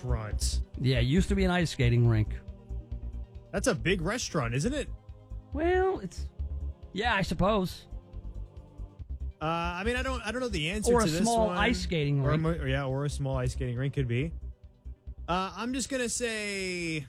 restaurant. Yeah, it used to be an ice skating rink. That's a big restaurant, isn't it? Well, yeah, I suppose. I mean, I don't know the answer Or to a this small one. ice skating rink. Or a small ice skating rink could be. I'm just gonna say.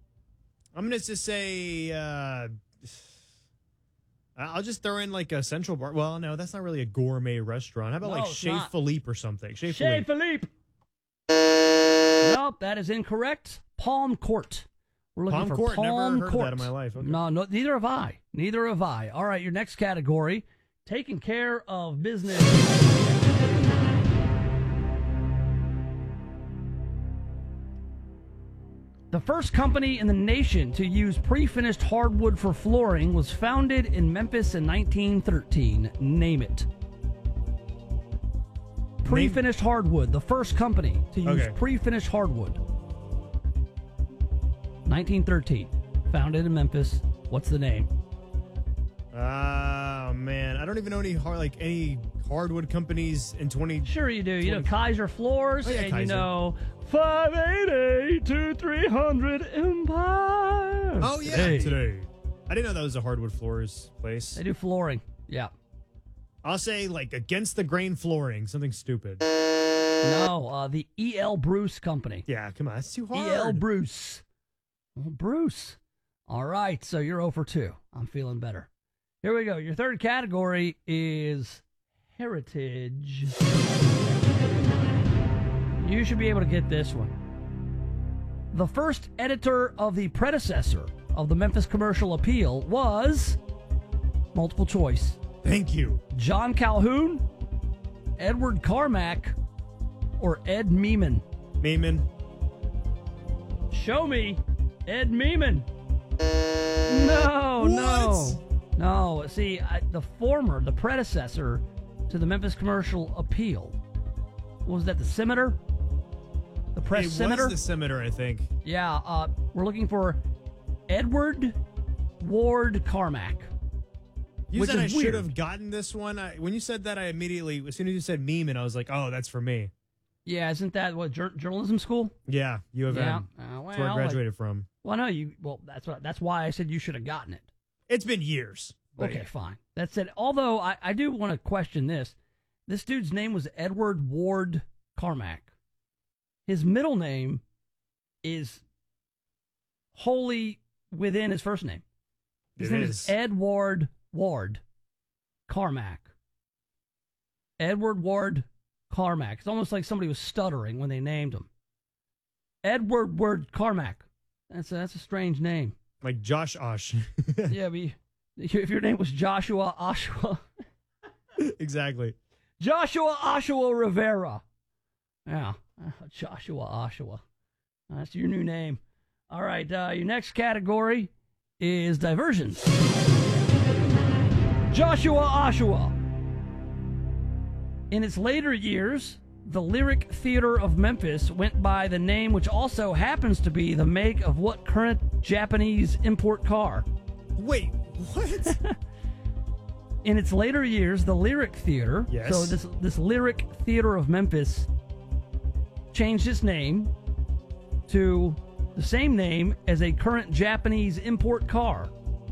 I'll just throw in like a Central Bar. Well, no, that's not really a gourmet restaurant. How about like it's Chez not. Philippe or something? Chez Chez Philippe. Philippe. Nope, that is incorrect. Palm Court. We're looking Palm for Court? Palm Never heard of Court. that in my life. Okay. No, neither have I. Neither have I. All right, your next category, taking care of business. The first company in the nation to use pre-finished hardwood for flooring was founded in Memphis in 1913. Name it. Pre-finished hardwood. The first company to use pre-finished hardwood. 1913. Founded in Memphis. What's the name? Oh, man. I don't even know any hardwood companies in 20... Sure you do. You know Kaiser Floors, and Kaiser. you know 588 to 300 Empire. Oh, yeah, today. I didn't know that was a hardwood floors place. They do flooring. Yeah. I'll say, like, against the grain flooring, something stupid. No, the E.L. Bruce Company. Yeah, come on. That's too hard. E.L. Bruce. Well, Bruce. All right, so you're 0 for 2. I'm feeling better. Here we go. Your third category is heritage. You should be able to get this one. The first editor of the predecessor of the Memphis Commercial Appeal was, multiple choice, Thank you. John Calhoun, Edward Carmack, or Ed Meeman. Meeman. Show me Ed Meeman. No. See, the predecessor to the Memphis Commercial Appeal, what was that, the Scimitar? The press Scimitar? It was the Scimitar, I think. Yeah, we're looking for Edward Ward Carmack. You said I should have gotten this one. When you said that, I immediately, as soon as you said Meeman, I was like, oh, that's for me. Yeah, isn't that what, journalism school? Yeah, U of M. Well, that's where I graduated from. Well, no, that's why I said you should have gotten it. It's been years. Okay, fine. That's it. Although I do want to question this. This dude's name was Edward Ward Carmack. His middle name is wholly within his first name. His name is Edward Ward Carmack. Edward Ward Carmack. It's almost like somebody was stuttering when they named him. Edward Ward Carmack. That's a strange name. Like Josh Osh. Yeah, but if your name was Joshua Oshawa. Exactly. Joshua Oshawa Rivera. Yeah, Joshua Oshawa. That's your new name. All right, your next category is diversions. Joshua Oshawa. In its later years, the Lyric Theater of Memphis went by the name which also happens to be the make of what current Japanese import car? Wait, what? In its later years, the Lyric Theater, yes. So this Lyric Theater of Memphis changed its name to the same name as a current Japanese import car.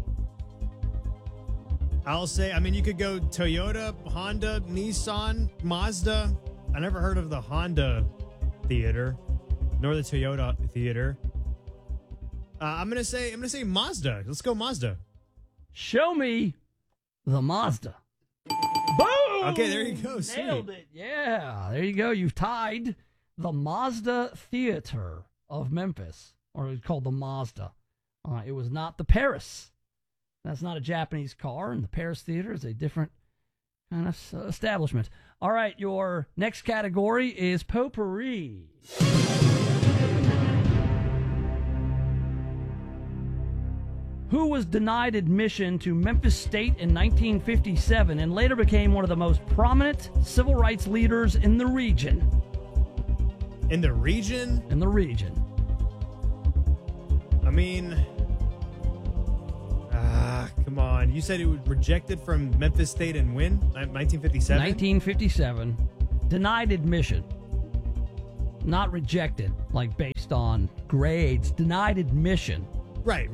I'll say, you could go Toyota, Honda, Nissan, Mazda. I never heard of the Honda Theater, nor the Toyota Theater. I'm gonna say Mazda. Let's go Mazda. Show me the Mazda. Boom! Okay, there you go. Nailed it. Yeah, there you go. You've tied the Mazda Theater of Memphis, or it's called the Mazda. It was not the Paris. That's not a Japanese car, and the Paris Theater is a different kind of establishment. All right, your next category is potpourri. Who was denied admission to Memphis State in 1957 and later became one of the most prominent civil rights leaders in the region? In the region? In the region. Come on. You said it was rejected from Memphis State and when? 1957? 1957. Denied admission. Not rejected, like based on grades, denied admission. Right.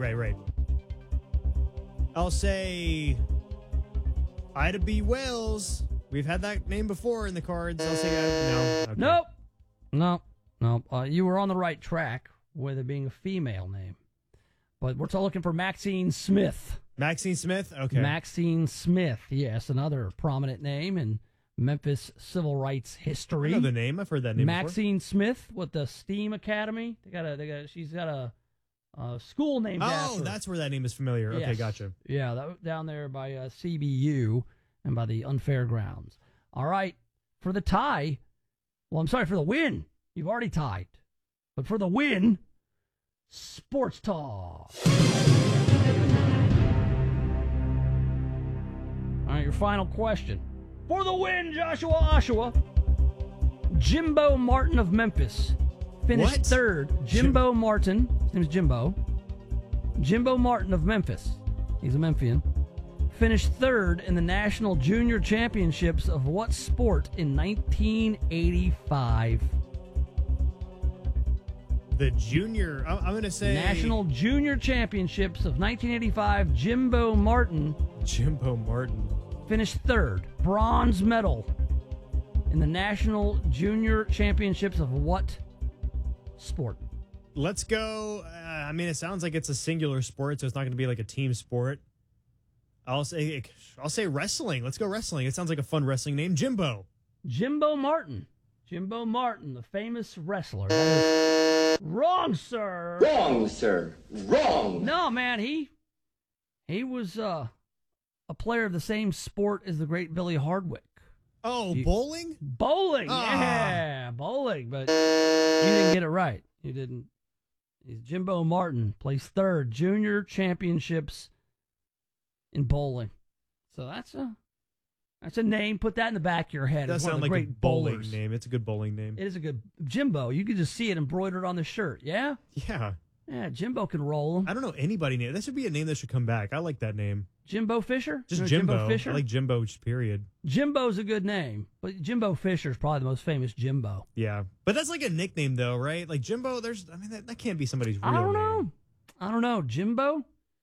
I'll say Ida B. Wells. We've had that name before in the cards. I'll say no. Okay. Nope. You were on the right track with it being a female name. But we're looking for Maxine Smith. Maxine Smith? Okay. Maxine Smith, yes, another prominent name in Memphis civil rights history. I know the name. I've heard that name Maxine before. Smith with the STEAM Academy. She's got a school named after. Oh, that's where that name is familiar. Yes. Okay, gotcha. Yeah, down there by CBU and by the Unfair Grounds. All right, for the tie, for the win. You've already tied. But for the win, Sports Talk. All right, your final question. For the win, Joshua Oshawa. Jimbo Martin of Memphis finished third. Jimbo Martin. His name is Jimbo. Jimbo Martin of Memphis. He's a Memphian. Finished third in the National Junior Championships of what sport in 1985? The junior, I'm going to say... National Junior Championships of 1985, Jimbo Martin. Jimbo Martin. Finished third. Bronze medal in the National Junior Championships of what sport? Let's go. It sounds like it's a singular sport, so it's not going to be like a team sport. I'll say wrestling. Let's go wrestling. It sounds like a fun wrestling name. Jimbo. Jimbo Martin. Jimbo Martin, the famous wrestler. That is wrong, sir. Wrong, sir. Wrong. No, man, he was a player of the same sport as the great Billy Hardwick. Oh, bowling? Bowling, yeah, bowling. But you didn't get it right. You didn't. Jimbo Martin placed third, junior championships in bowling. So that's a name. Put that in the back of your head. That sounds like a bowling name. It's a good bowling name. It is a good Jimbo. You can just see it embroidered on the shirt. Yeah. Yeah. Yeah. Jimbo can roll them. I don't know anybody name. That should be a name that should come back. I like that name. Jimbo Fisher. Just Jimbo. Fisher. I like Jimbo. Just period. Jimbo's a good name, but Jimbo Fisher is probably the most famous Jimbo. Yeah, but that's like a nickname though, right? Like Jimbo. That can't be somebody's real name. I don't know. Jimbo.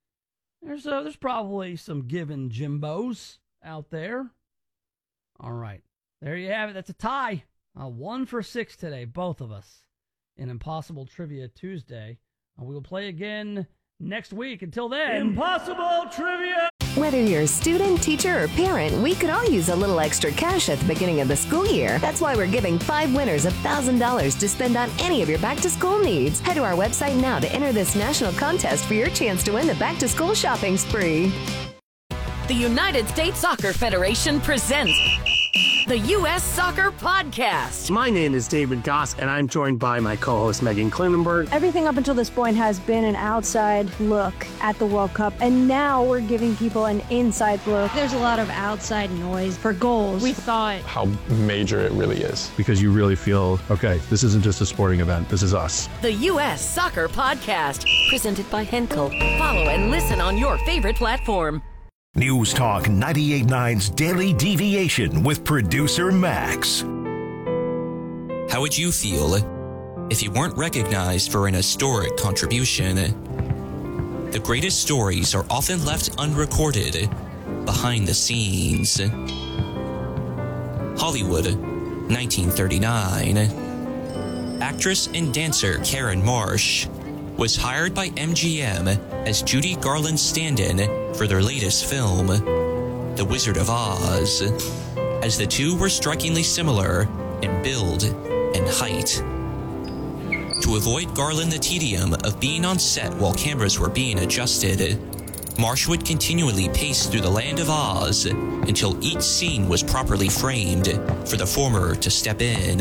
There's probably some given Jimbos out there. All right. There you have it. That's a tie. 1 for 6 today, both of us, in Impossible Trivia Tuesday. We will play again next week. Until then, Impossible Trivia! Whether you're a student, teacher, or parent, we could all use a little extra cash at the beginning of the school year. That's why we're giving 5 winners $1,000 to spend on any of your back-to-school needs. Head to our website now to enter this national contest for your chance to win the back-to-school shopping spree. The United States Soccer Federation presents the U.S. Soccer Podcast. My name is David Goss, and I'm joined by my co-host Megan Klinenberg. Everything up until this point has been an outside look at the World Cup, and now we're giving people an inside look. There's a lot of outside noise for goals. We thought how major it really is. Because you really feel, okay, this isn't just a sporting event, this is us. The U.S. Soccer Podcast, presented by Henkel. Follow and listen on your favorite platform. News Talk 98.9's Daily Deviation with producer Max. How would you feel if you weren't recognized for an historic contribution? The greatest stories are often left unrecorded behind the scenes. Hollywood, 1939. Actress and dancer Karen Marsh was hired by MGM as Judy Garland's stand-in for their latest film, The Wizard of Oz, as the two were strikingly similar in build and height. To avoid Garland the tedium of being on set while cameras were being adjusted, Marsh would continually pace through the land of Oz until each scene was properly framed for the former to step in.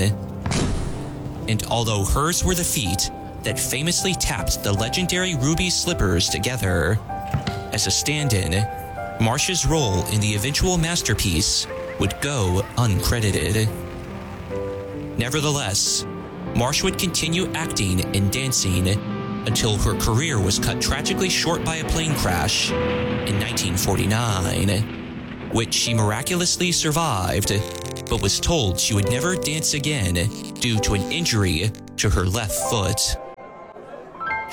And although hers were the feet that famously tapped the legendary ruby slippers together, as a stand-in, Marsh's role in the eventual masterpiece would go uncredited. Nevertheless, Marsh would continue acting and dancing until her career was cut tragically short by a plane crash in 1949, which she miraculously survived, but was told she would never dance again due to an injury to her left foot.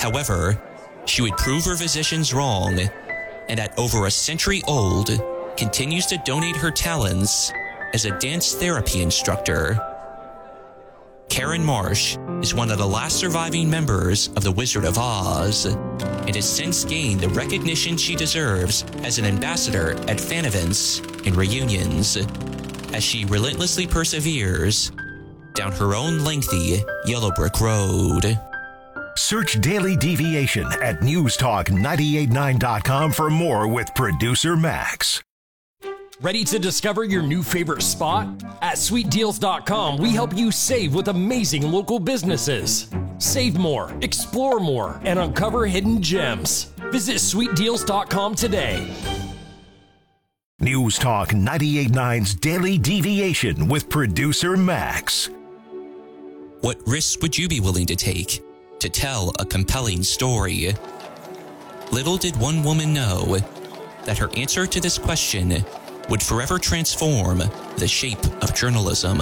However, she would prove her physicians wrong, and at over a century old, continues to donate her talents as a dance therapy instructor. Karen Marsh is one of the last surviving members of The Wizard of Oz, and has since gained the recognition she deserves as an ambassador at fan events and reunions, as she relentlessly perseveres down her own lengthy yellow brick road. Search Daily Deviation at newstalk989.com for more with producer Max. Ready to discover your new favorite spot? At sweetdeals.com, we help you save with amazing local businesses. Save more, explore more, and uncover hidden gems. Visit sweetdeals.com today. News Talk 98.9's Daily Deviation with producer Max. What risks would you be willing to take to tell a compelling story? Little did one woman know that her answer to this question would forever transform the shape of journalism.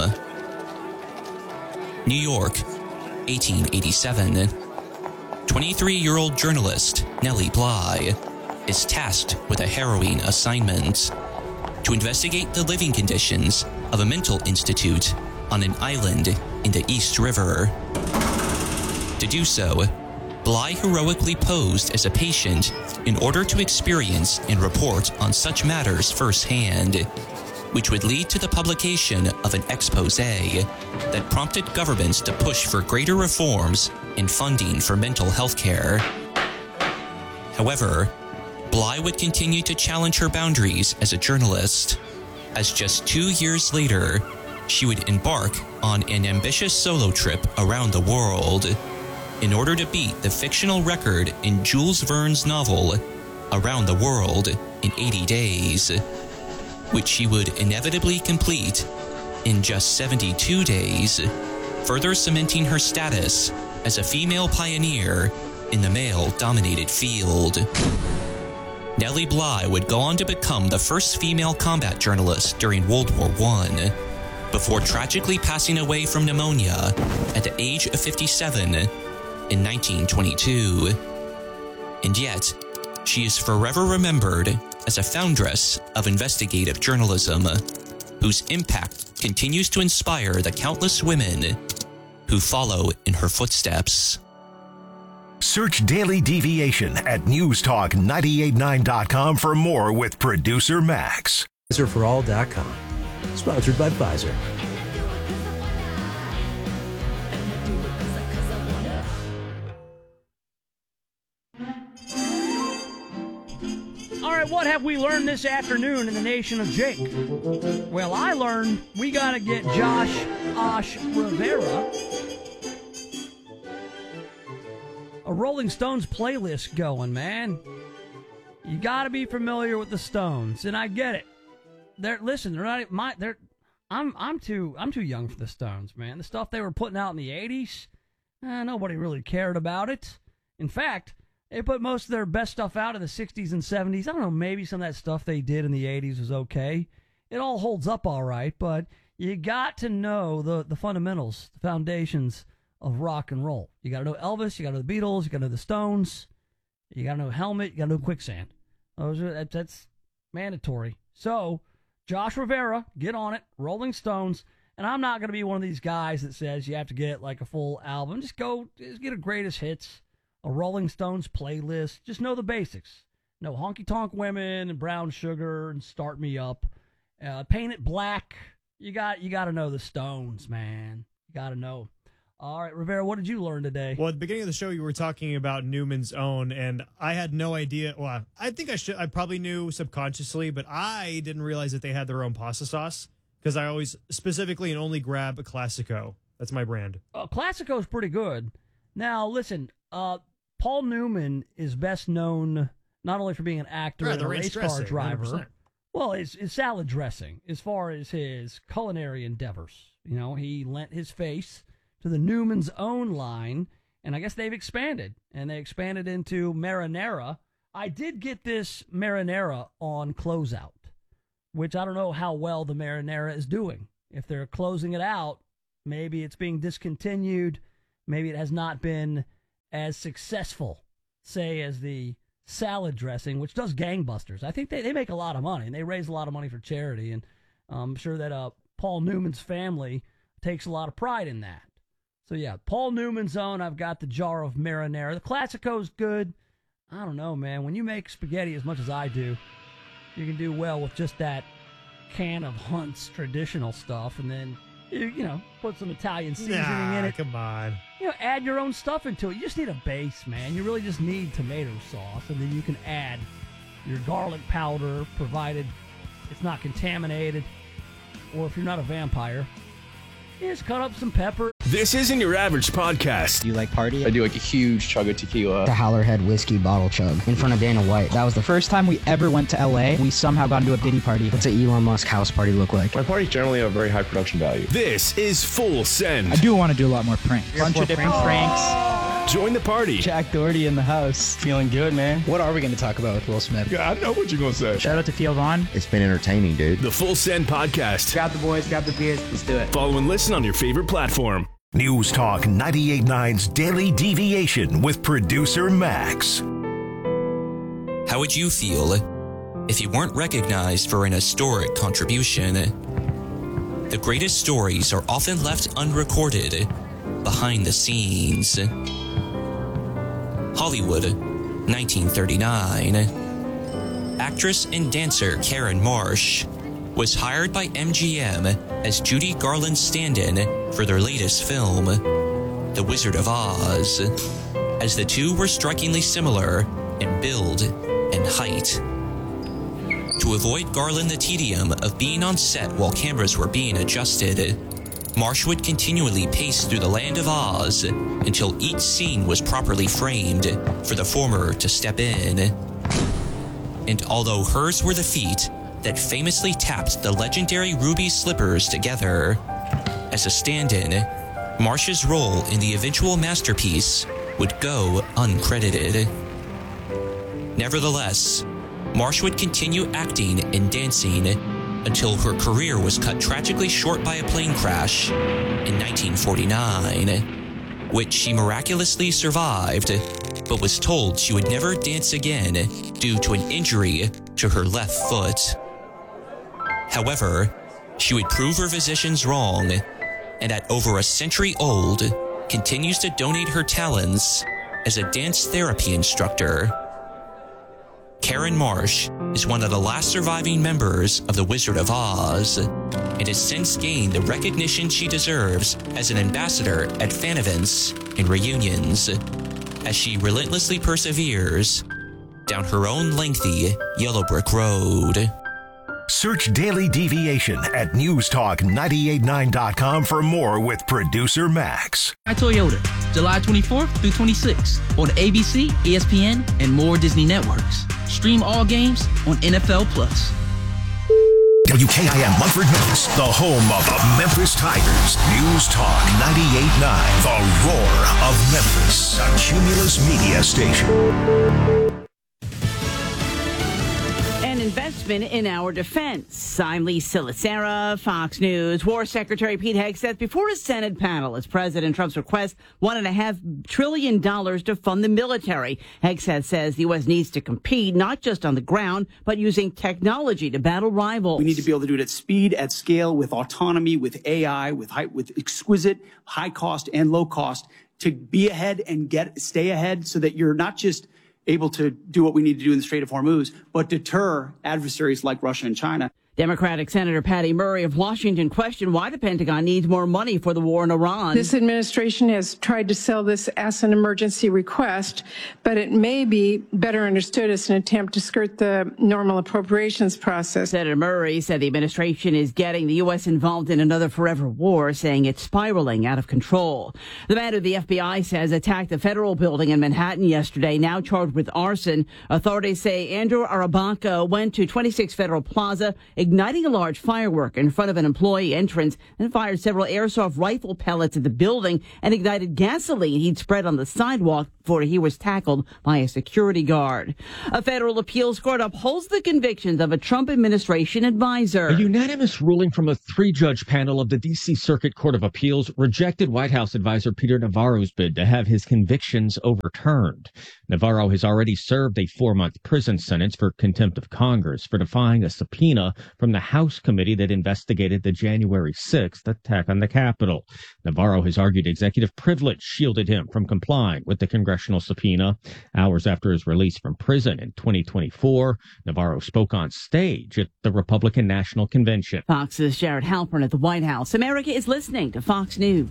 New York, 1887. 23-year-old journalist Nellie Bly is tasked with a harrowing assignment: to investigate the living conditions of a mental institute on an island in the East River. To do so, Bly heroically posed as a patient in order to experience and report on such matters firsthand, which would lead to the publication of an expose that prompted governments to push for greater reforms in funding for mental health care. However, Bly would continue to challenge her boundaries as a journalist, as just 2 years later, she would embark on an ambitious solo trip around the world in order to beat the fictional record in Jules Verne's novel Around the World in 80 Days, which she would inevitably complete in just 72 days, further cementing her status as a female pioneer in the male-dominated field. Nellie Bly would go on to become the first female combat journalist during World War I, before tragically passing away from pneumonia at the age of 57 in 1922. And yet, she is forever remembered as a foundress of investigative journalism, whose impact continues to inspire the countless women who follow in her footsteps. Search Daily Deviation at newstalk989.com for more with producer Max. PfizerForAll.com. Sponsored by Pfizer. All right, what have we learned this afternoon in the Nation of Jake? Well, I learned we got to get Josh Rivera a Rolling Stones playlist going, man. You got to be familiar with the Stones, and I get it. They're not I'm too young for the Stones, man. The stuff they were putting out in the 80s, nobody really cared about it. In fact, they put most of their best stuff out in the 60s and 70s. I don't know, maybe some of that stuff they did in the 80s was okay. It all holds up all right, but you got to know the fundamentals, the foundations of rock and roll. You got to know Elvis, you got to know the Beatles, you got to know the Stones, you got to know Helmet, you got to know Quicksand. That's mandatory. So, Josh Rivera, get on it, Rolling Stones, and I'm not going to be one of these guys that says you have to get like a full album. Just get a greatest hits, a Rolling Stones playlist. Just know the basics. Know Honky Tonk Women and Brown Sugar and Start Me Up. Paint It Black. You got to know the Stones, man. You got to know. All right, Rivera, what did you learn today? Well, at the beginning of the show, you were talking about Newman's Own, and I had no idea. Well, I think I probably knew subconsciously, but I didn't realize that they had their own pasta sauce, because I always specifically and only grab a Classico. That's my brand. Classico is pretty good. Now, listen, Paul Newman is best known not only for being an actor and a race car driver. 100%. Well, it's salad dressing as far as his culinary endeavors. You know, he lent his face to the Newman's Own line, and I guess they've expanded, and they expanded into marinara. I did get this marinara on closeout, which I don't know how well the marinara is doing. If they're closing it out, maybe it's being discontinued, maybe it has not been as successful, say, as the salad dressing, which does gangbusters. I think they make a lot of money, and they raise a lot of money for charity, and I'm sure that Paul Newman's family takes a lot of pride in that. So, yeah, Paul Newman's own, I've got the jar of marinara. The Classico's good. I don't know, man. When you make spaghetti as much as I do, you can do well with just that can of Hunt's traditional stuff, and then, you know, put some Italian seasoning in it. Come on. You know, add your own stuff into it. You just need a base, man. You really just need tomato sauce, and then you can add your garlic powder, provided it's not contaminated, or if you're not a vampire, you just cut up some pepper. This isn't your average podcast. Do you like party? I do like a huge chug of tequila. The Howlerhead whiskey bottle chug in front of Dana White. That was the first time we ever went to LA. We somehow got into a Diddy party. What's an Elon Musk house party look like? My parties generally have very high production value. This is Full Send. I do want to do a lot more pranks. Bunch of different pranks. Join the party. Jack Doherty in the house. Feeling good, man. What are we going to talk about with Will Smith? Yeah, I know what you're going to say. Shout out to Theo Vaughn. It's been entertaining, dude. The Full Send Podcast. Grab the boys, grab the beers. Let's do it. Follow and listen on your favorite platform. News Talk 98.9's Daily Deviation with producer Max. How would you feel if you weren't recognized for an historic contribution? The greatest stories are often left unrecorded behind the scenes. Hollywood, 1939. Actress and dancer Karen Marsh was hired by MGM as Judy Garland's stand-in for their latest film, The Wizard of Oz, as the two were strikingly similar in build and height. To avoid Garland the tedium of being on set while cameras were being adjusted, Marsh would continually pace through the land of Oz until each scene was properly framed for the former to step in. And although hers were the feet that famously tapped the legendary ruby slippers together, as a stand-in, Marsh's role in the eventual masterpiece would go uncredited. Nevertheless, Marsh would continue acting and dancing until her career was cut tragically short by a plane crash in 1949, which she miraculously survived, but was told she would never dance again due to an injury to her left foot. However, she would prove her physicians wrong, and at over a century old, continues to donate her talents as a dance therapy instructor. Karen Marsh is one of the last surviving members of The Wizard of Oz, and has since gained the recognition she deserves as an ambassador at fan events and reunions, as she relentlessly perseveres down her own lengthy yellow brick road. Search Daily Deviation at newstalk989.com for more with producer Max. Toyota, July 24th through 26th on ABC, ESPN, and more Disney networks. Stream all games on NFL Plus. WKIM Munford, Memphis, the home of the Memphis Tigers. News Talk 98.9, the roar of Memphis, a Cumulus Media station. Investment in our defense. I'm Lee Silicera, Fox News. War Secretary Pete Hegseth before a Senate panel as President Trump's request $1.5 trillion to fund the military. Hegseth says the U.S. needs to compete not just on the ground, but using technology to battle rivals. We need to be able to do it at speed, at scale, with autonomy, with AI, with exquisite high cost and low cost to be ahead and stay ahead so that you're not just able to do what we need to do in the Strait of Hormuz, but deter adversaries like Russia and China. Democratic Senator Patty Murray of Washington questioned why the Pentagon needs more money for the war in Iran. This administration has tried to sell this as an emergency request, but it may be better understood as an attempt to skirt the normal appropriations process. Senator Murray said the administration is getting the U.S. involved in another forever war, saying it's spiraling out of control. The man who the FBI says attacked a federal building in Manhattan yesterday, now charged with arson. Authorities say Andrew Arabanca went to 26 Federal Plaza, ignored igniting a large firework in front of an employee entrance, then fired several airsoft rifle pellets at the building and ignited gasoline he'd spread on the sidewalk before he was tackled by a security guard. A federal appeals court upholds the convictions of a Trump administration advisor. A unanimous ruling from a 3-judge panel of the D.C. Circuit Court of Appeals rejected White House advisor Peter Navarro's bid to have his convictions overturned. Navarro has already served a 4-month prison sentence for contempt of Congress for defying a subpoena from the House committee that investigated the January 6th attack on the Capitol. Navarro has argued executive privilege shielded him from complying with the congressional subpoena. Hours after his release from prison in 2024, Navarro spoke on stage at the Republican National Convention. Fox's Jared Halpern at the White House. America is listening to Fox News.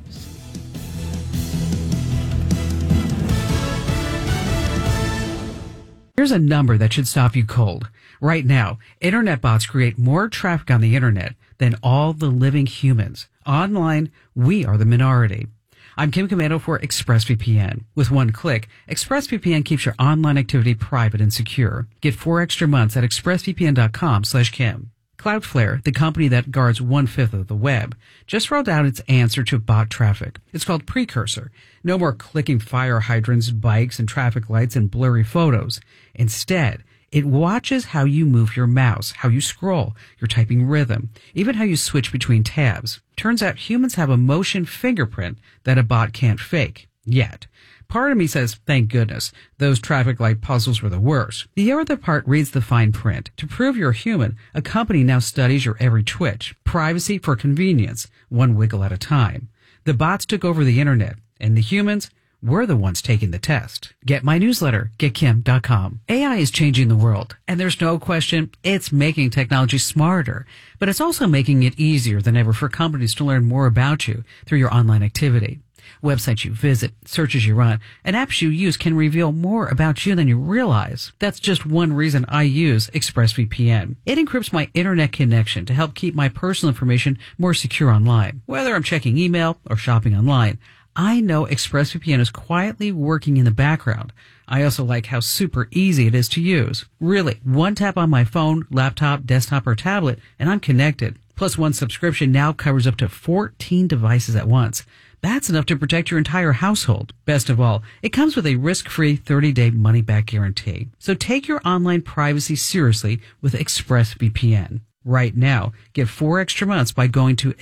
Here's a number that should stop you cold. Right now, internet bots create more traffic on the internet than all the living humans. Online, we are the minority. I'm Kim Commando for ExpressVPN. With one click, ExpressVPN keeps your online activity private and secure. Get 4 extra months at expressvpn.com/Kim. Cloudflare, the company that guards 1/5 of the web, just rolled out its answer to bot traffic. It's called Precursor. No more clicking fire hydrants, bikes, and traffic lights and blurry photos. Instead, it watches how you move your mouse, how you scroll, your typing rhythm, even how you switch between tabs. Turns out humans have a motion fingerprint that a bot can't fake. Yet. Part of me says, thank goodness, those traffic light puzzles were the worst. The other part reads the fine print. To prove you're human, a company now studies your every twitch. Privacy for convenience, one wiggle at a time. The bots took over the internet, and the humans, we're the ones taking the test. Get my newsletter, getkim.com. AI is changing the world, and there's no question it's making technology smarter, but it's also making it easier than ever for companies to learn more about you through your online activity. Websites you visit, searches you run, and apps you use can reveal more about you than you realize. That's just one reason I use ExpressVPN. It encrypts my internet connection to help keep my personal information more secure online. Whether I'm checking email or shopping online, I know ExpressVPN is quietly working in the background. I also like how super easy it is to use. Really, one tap on my phone, laptop, desktop, or tablet, and I'm connected. Plus, one subscription now covers up to 14 devices at once. That's enough to protect your entire household. Best of all, it comes with a risk-free 30-day money-back guarantee. So take your online privacy seriously with ExpressVPN. Right now, get 4 extra months by going to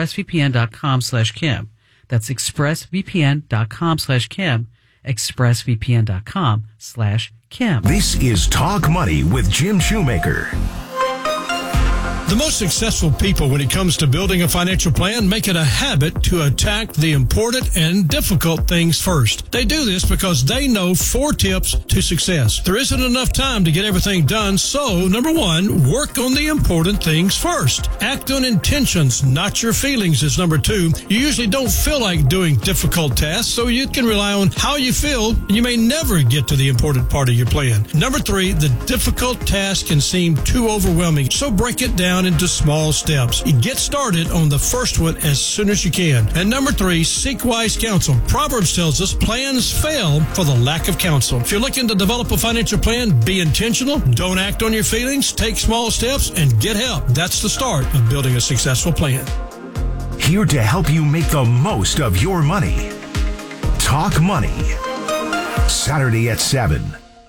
expressvpn.com/Kim. That's expressvpn.com/Kim. expressvpn.com/Kim. This is Talk Money with Jim Shoemaker. The most successful people when it comes to building a financial plan make it a habit to attack the important and difficult things first. They do this because they know 4 tips to success. There isn't enough time to get everything done, so number 1, work on the important things first. Act on intentions, not your feelings, is number 2. You usually don't feel like doing difficult tasks, so you can rely on how you feel, and you may never get to the important part of your plan. Number 3, the difficult task can seem too overwhelming, so break it down into small steps. You get started on the first one as soon as you can. And number 3, seek wise counsel. Proverbs tells us plans fail for the lack of counsel. If you're looking to develop a financial plan, be intentional, don't act on your feelings, take small steps, and get help. That's the start of building a successful plan. Here to help you make the most of your money. Talk Money. Saturday at 7.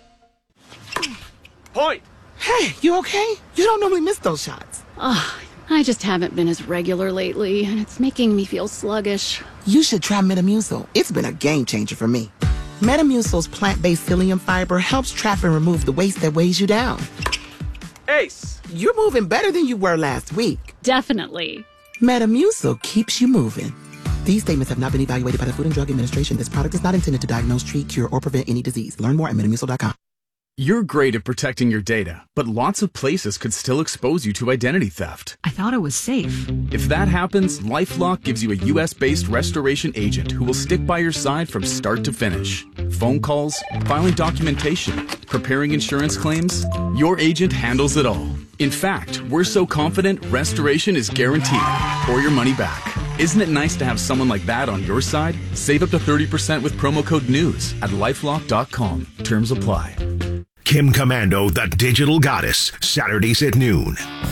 Point! Hey, you okay? You don't normally miss those shots. I just haven't been as regular lately, and it's making me feel sluggish. You should try Metamucil. It's been a game changer for me. Metamucil's plant-based psyllium fiber helps trap and remove the waste that weighs you down. Ace, you're moving better than you were last week. Definitely. Metamucil keeps you moving. These statements have not been evaluated by the Food and Drug Administration. This product is not intended to diagnose, treat, cure, or prevent any disease. Learn more at metamucil.com. You're great at protecting your data, but lots of places could still expose you to identity theft. I thought it was safe. If that happens, LifeLock gives you a U.S.-based restoration agent who will stick by your side from start to finish. Phone calls, filing documentation, preparing insurance claims, your agent handles it all. In fact, we're so confident restoration is guaranteed, or your money back. Isn't it nice to have someone like that on your side? Save up to 30% with promo code NEWS at LifeLock.com. Terms apply. Kim Commando, the Digital Goddess, Saturdays at noon.